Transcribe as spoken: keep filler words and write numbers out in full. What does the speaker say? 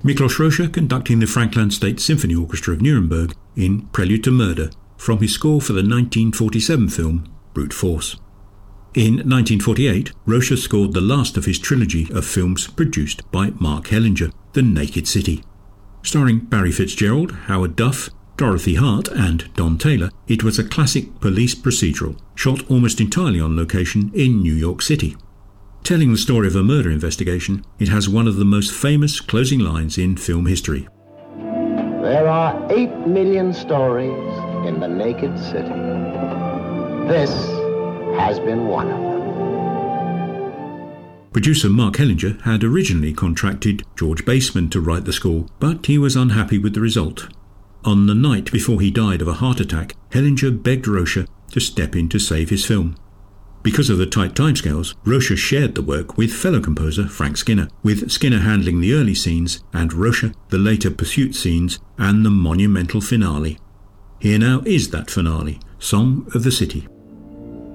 Miklos Rozsa conducting the Frankland State Symphony Orchestra of Nuremberg in Prelude to Murder from his score for the nineteen forty-seven film Brute Force. In nineteen forty-eight, Rozsa scored the last of his trilogy of films produced by Mark Hellinger, The Naked City. Starring Barry Fitzgerald, Howard Duff, Dorothy Hart and Don Taylor, it was a classic police procedural, shot almost entirely on location in New York City. Telling the story of a murder investigation, it has one of the most famous closing lines in film history. There are eight million stories in the naked city. This has been one of them. Producer Mark Hellinger had originally contracted George Baseman to write the score, but he was unhappy with the result. On the night before he died of a heart attack, Hellinger begged Rozsa to step in to save his film. Because of the tight timescales, Rozsa shared the work with fellow composer Frank Skinner, with Skinner handling the early scenes and Rozsa the later pursuit scenes and the monumental finale. Here now is that finale, Song of the City.